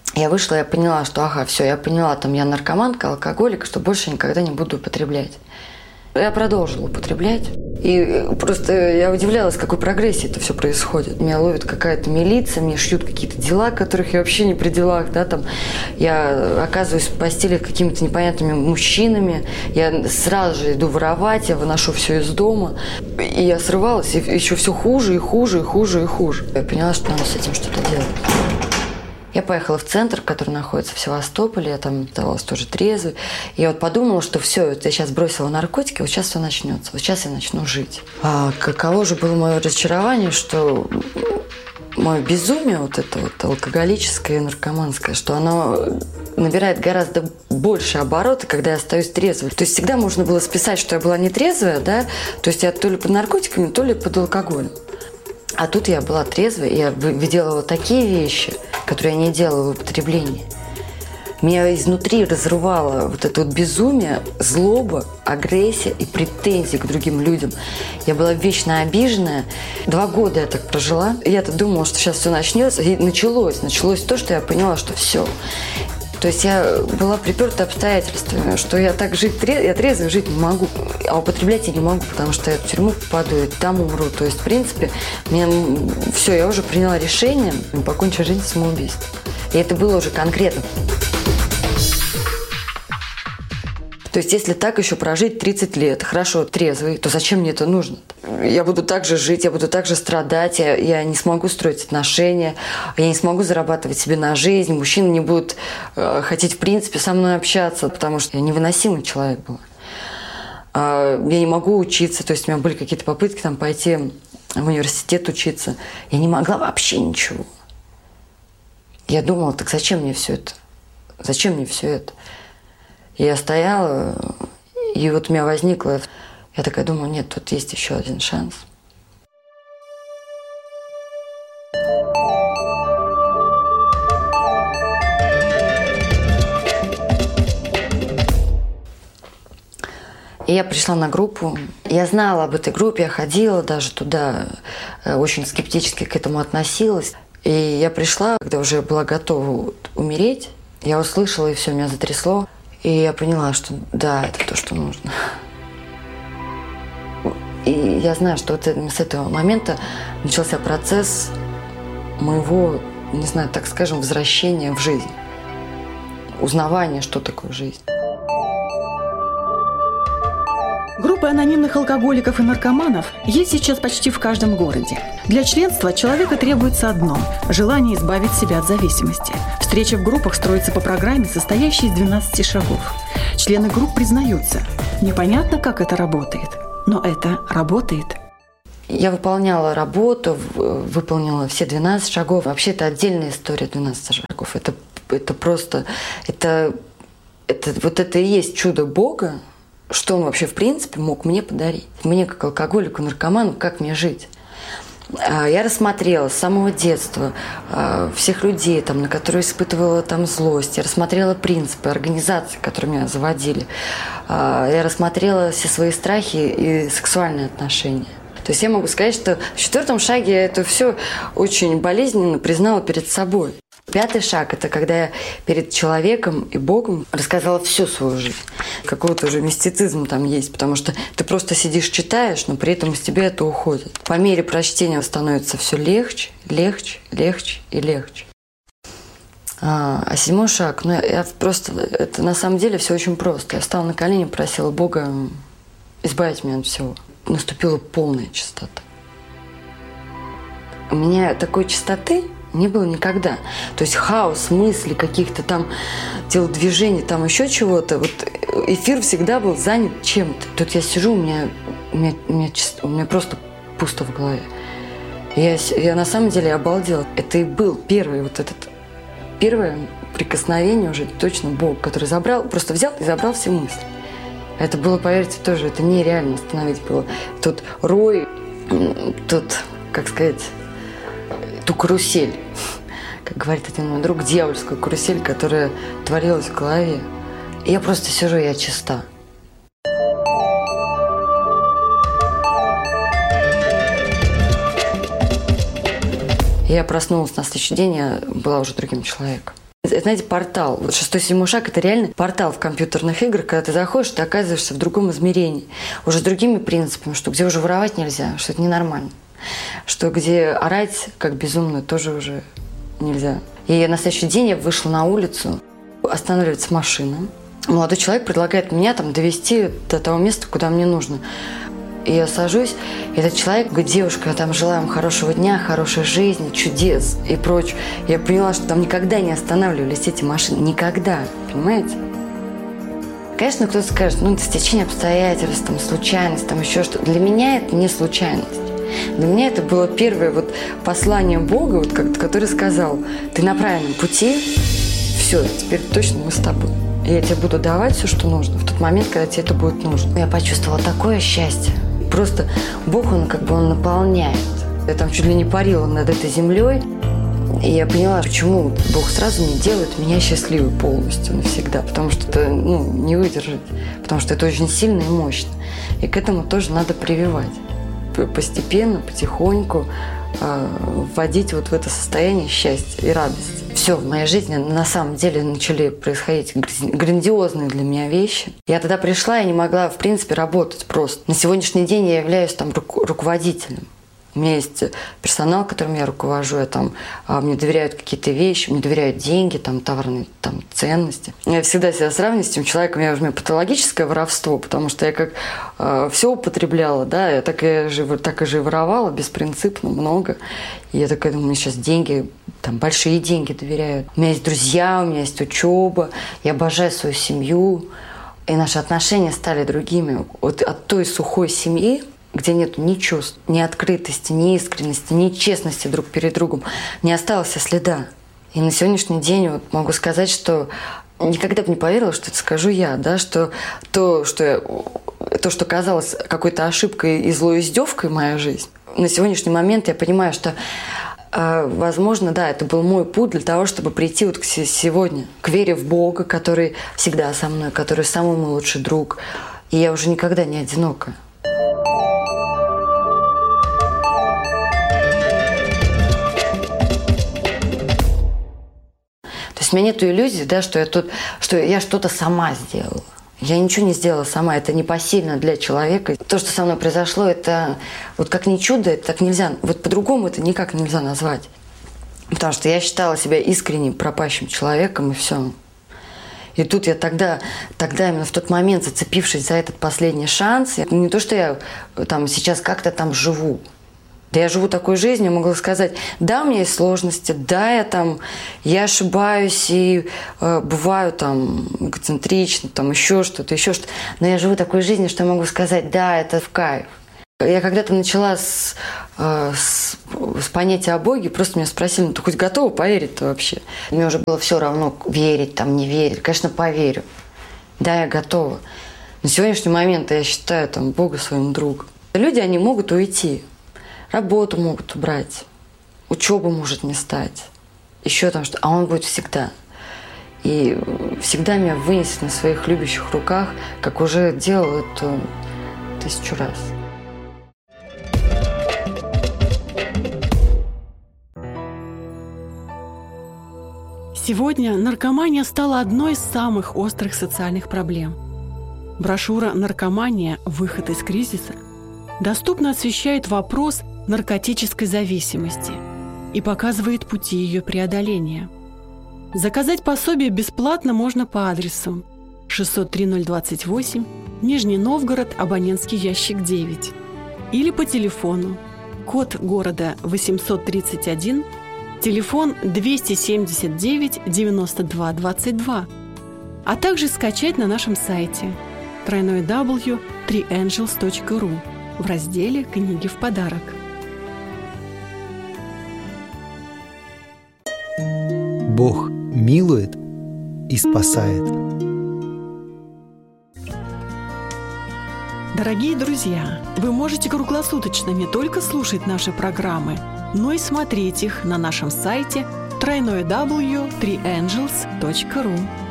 Я вышла, я поняла, что ага, все, я поняла, там я наркоманка, алкоголик, что больше никогда не буду употреблять. Я продолжила употреблять. И просто я удивлялась, какой прогрессии это все происходит. Меня ловит какая-то милиция, мне шьют какие-то дела, которых я вообще не при делах. Да, там. Я оказываюсь в постели с какими-то непонятными мужчинами. Я сразу же иду воровать, я выношу все из дома. И я срывалась, и еще все хуже, и хуже, и хуже, и хуже. Я поняла, что надо с этим что-то делать. Я поехала в центр, который находится в Севастополе, я там оставалась тоже трезвой. И я вот подумала, что все, я сейчас бросила наркотики, вот сейчас все начнется, вот сейчас я начну жить. А каково же было мое разочарование, что мое безумие, вот это вот алкоголическое и наркоманское, что оно набирает гораздо больше обороты, когда я остаюсь трезвой. То есть всегда можно было списать, что я была нетрезвая, да, то есть я то ли под наркотиками, то ли под алкоголем. А тут я была трезвой, и я делала такие вещи, которые я не делала в употреблении. Меня изнутри разрывало вот это вот безумие, злоба, агрессия и претензии к другим людям. Я была вечно обиженная. 2 года я так прожила. Я-то думала, что сейчас все начнется. И началось то, что я поняла, что все. То есть я была приперта обстоятельствами, что я так я трезвой жить не могу, а употреблять я не могу, потому что я в тюрьму попаду и там умру. То есть, в принципе, все, я уже приняла решение покончить жизнь самоубийством. И это было уже конкретно. То есть, если так еще прожить 30 лет, хорошо, трезвый, то зачем мне это нужно? Я буду так же жить, я буду так же страдать, я не смогу строить отношения, я не смогу зарабатывать себе на жизнь, мужчины не будут хотеть, в принципе, со мной общаться, потому что я невыносимый человек был. Я не могу учиться, то есть у меня были какие-то попытки там пойти в университет учиться. Я не могла вообще ничего. Я думала, так зачем мне все это? Зачем мне все это? И я стояла, и вот у меня возникло, я такая думаю, нет, тут есть еще один шанс. И я пришла на группу. Я знала об этой группе, я ходила даже туда, очень скептически к этому относилась. И я пришла, когда уже была готова умереть, я услышала, и все, меня затрясло. И я поняла, что да, это то, что нужно. И я знаю, что вот с этого момента начался процесс моего, не знаю, так скажем, возвращения в жизнь. Узнавания, что такое жизнь. Группы анонимных алкоголиков и наркоманов есть сейчас почти в каждом городе. Для членства человека требуется одно – желание избавить себя от зависимости. Встреча в группах строится по программе, состоящей из 12 шагов. Члены групп признаются. Непонятно, как это работает, но это работает. Я выполняла работу, выполнила все 12 шагов. Вообще, это отдельная история 12 шагов. Это просто… Вот это и есть чудо Бога, что он вообще в принципе мог мне подарить. Мне, как алкоголику, наркоману, как мне жить. Я рассмотрела с самого детства всех людей, там, на которые испытывала там, злость. Я рассмотрела принципы организации, которые меня заводили. Я рассмотрела все свои страхи и сексуальные отношения. То есть я могу сказать, что в 4-м шаге я это все очень болезненно признала перед собой. 5-й шаг – это когда я перед человеком и Богом рассказала всю свою жизнь. Какого-то уже мистицизм там есть, потому что ты просто сидишь, читаешь, но при этом из тебя это уходит. По мере прочтения становится все легче, легче, легче и легче. А 7-й шаг, это на самом деле все очень просто. Я встала на колени, просила Бога избавить меня от всего. Наступила полная чистота. У меня такой чистоты не было никогда. То есть хаос, мысли, каких-то там телодвижений, там еще чего-то. Вот эфир всегда был занят чем-то. Тут я сижу, у меня просто пусто в голове. Я на самом деле обалдела. Это и был первое прикосновение уже точно Бог, который просто взял и забрал все мысли. Это было, поверьте, тоже, это нереально остановить было. Тут рой, как сказать, ту карусель, как говорит один мой друг, дьявольскую карусель, которая творилась в голове. И я просто сижу, я чиста. Я проснулась на следующий день, я была уже другим человеком. Это, знаете, портал. Вот 6-7 шаг – это реально портал в компьютерных играх, когда ты заходишь, ты оказываешься в другом измерении, уже с другими принципами, что где уже воровать нельзя, что это ненормально, что где орать как безумно тоже уже нельзя. И на следующий день я вышла на улицу, останавливается машина. Молодой человек предлагает меня там довезти до того места, куда мне нужно. И я сажусь, и этот человек говорит: девушка, я там желаю вам хорошего дня, хорошей жизни, чудес и прочее. Я поняла, что там никогда не останавливались эти машины. Никогда, понимаете? Конечно, кто-то скажет, это стечение обстоятельств, там, случайность, там еще что-то. Для меня это не случайность. Для меня это было первое послание Бога, который сказал: ты на правильном пути, все, теперь точно мы с тобой. И я тебе буду давать все, что нужно, в тот момент, когда тебе это будет нужно. Я почувствовала такое счастье. Просто Бог, он наполняет. Я там чуть ли не парила над этой землей. И я поняла, почему Бог сразу не делает меня счастливой полностью, навсегда. Потому что это, не выдержать. Потому что это очень сильно и мощно. И к этому тоже надо прививать. Постепенно, потихоньку вводить в это состояние счастья и радости. Все в моей жизни на самом деле начали происходить грандиозные для меня вещи. Я тогда пришла и не могла, в принципе, работать просто. На сегодняшний день я являюсь там руководителем. У меня есть персонал, которым я руковожу, мне доверяют какие-то вещи, мне доверяют деньги, товарные ценности. Я всегда себя сравниваю с тем человеком, у меня патологическое воровство, потому что я как все употребляла, я так и же воровала, беспринципно, много. И я такая думаю, мне сейчас деньги, большие деньги доверяют. У меня есть друзья, у меня есть учеба, я обожаю свою семью. И наши отношения стали другими. От той сухой семьи, где нет ни чувств, ни открытости, ни искренности, ни честности друг перед другом, не осталось следа. И на сегодняшний день могу сказать, что никогда бы не поверила, что это скажу я, что то, что казалось какой-то ошибкой и злой издевкой в моей жизни, на сегодняшний момент я понимаю, что, возможно, это был мой путь для того, чтобы прийти к сегодня, к вере в Бога, который всегда со мной, который самый мой лучший друг. И я уже никогда не одинока. У меня нет иллюзий, что я что-то сама сделала. Я ничего не сделала сама, это непосильно для человека. То, что со мной произошло, это как не чудо, это так нельзя, по-другому это никак нельзя назвать. Потому что я считала себя искренним пропащим человеком, и все. И тут я тогда именно в тот момент, зацепившись за этот последний шанс, не то, что я сейчас как-то живу. Да я живу такой жизнью, могу сказать, да, у меня есть сложности, да, я ошибаюсь и бываю эгоцентрично, еще что-то. Но я живу такой жизнью, что я могу сказать, да, это в кайф. Я когда-то начала с понятия о Боге, просто меня спросили, ты хоть готова поверить-то вообще? Мне уже было все равно, верить, не верить. Конечно, поверю. Да, я готова. На сегодняшний момент я считаю Бога своим другом. Люди, они могут уйти. Работу могут убрать, учебу может не стать, еще что-то, а он будет всегда. И всегда меня вынесет на своих любящих руках, как уже делал это 1000 раз. Сегодня наркомания стала одной из самых острых социальных проблем. Брошюра «Наркомания. Выход из кризиса» доступно освещает вопрос наркотической зависимости и показывает пути ее преодоления. Заказать пособие бесплатно можно по адресу 603-028, Нижний Новгород, абонентский ящик 9, или по телефону, код города 831, телефон 279 92 22, а также скачать на нашем сайте www.3angels.ru в разделе «Книги в подарок». Бог милует и спасает. Дорогие друзья, вы можете круглосуточно не только слушать наши программы, но и смотреть их на нашем сайте www.3angels.ru.